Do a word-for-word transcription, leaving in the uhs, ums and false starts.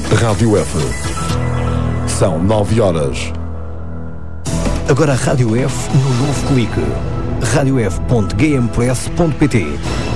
Rádio F. São nove horas. Agora a Rádio F no novo clique. rádio f ponto g m press ponto p t.